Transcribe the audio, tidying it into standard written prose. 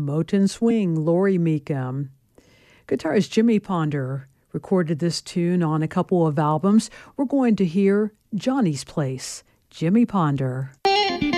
from Motown Swing, Lori Meekum. Guitarist Jimmy Ponder recorded this tune on a couple of albums. We're going to hear Johnny's Place, Jimmy Ponder.